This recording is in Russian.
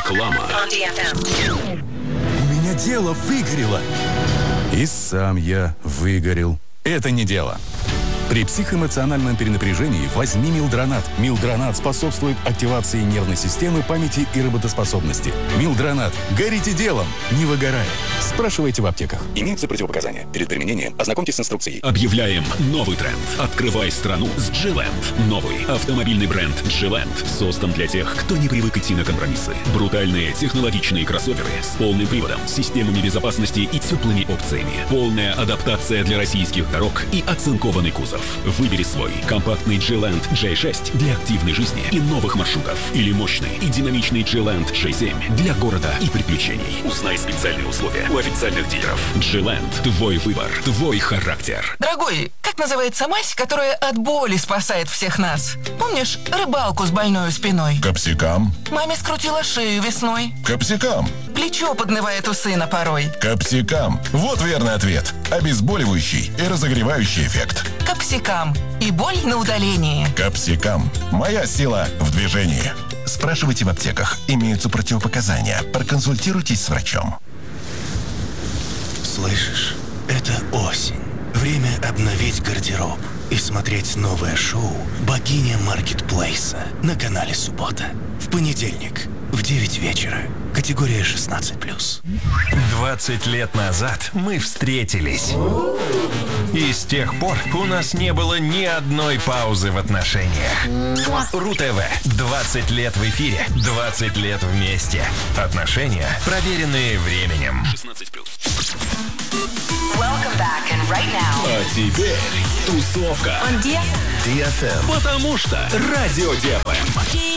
Реклама. У меня дело выгорело. И сам я выгорел. Это не дело. При психоэмоциональном перенапряжении возьми Милдронат. Милдронат способствует активации нервной системы, памяти и работоспособности. Милдронат. Горите делом, не выгорая. Спрашивайте в аптеках. Имеются противопоказания. Перед применением ознакомьтесь с инструкцией. Объявляем новый тренд. Открывай страну с G-Land. Новый автомобильный бренд G-Land создан для тех, кто не привык идти на компромиссы. Брутальные технологичные кроссоверы с полным приводом, системами безопасности и теплыми опциями. Полная адаптация для российских дорог и оцинкованный кузов. Выбери свой компактный G-Land J6 для активной жизни и новых маршрутов. Или мощный и динамичный G-Land J7 для города и приключений. Узнай специальные условия у официальных дилеров. G-Land. Твой выбор. Твой характер. Дорогой, как называется мазь, которая от боли спасает всех нас? Помнишь рыбалку с больной спиной? Капсикам. Маме скрутила шею весной. Капсикам. Плечо поднывает у сына порой. Капсикам. Вот верный ответ. Обезболивающий и разогревающий эффект. Капсикам. И боль на удалении. Капсикам. Моя сила в движении. Спрашивайте в аптеках. Имеются противопоказания. Проконсультируйтесь с врачом. Слышишь? Это осень. Время обновить гардероб и смотреть новое шоу «Богиня маркетплейса» на канале «Суббота». В понедельник в 9 вечера. Категория 16+. 20 лет назад мы встретились. И с тех пор у нас не было ни одной паузы в отношениях. РУ-ТВ. 20 лет в эфире. 20 лет вместе. Отношения, проверенные временем. 16+. А теперь тусовка. DFM. Потому что Радио DFM.